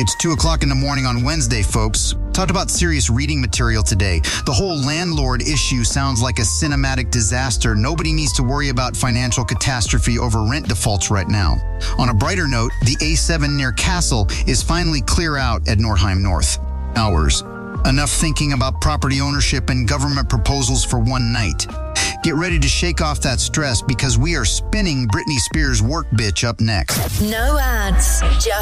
It's 2 o'clock in the morning on Wednesday, folks. Talked about serious reading material today. The whole landlord issue sounds like a cinematic disaster. Nobody needs to worry about financial catastrophe over rent defaults right now. On a brighter note, the A7 near Castle is finally clear out at Nordheim North. Hours. Enough thinking about property ownership and government proposals for one night. Get ready to shake off that stress because we are spinning Britney Spears' work bitch up next. No ads, just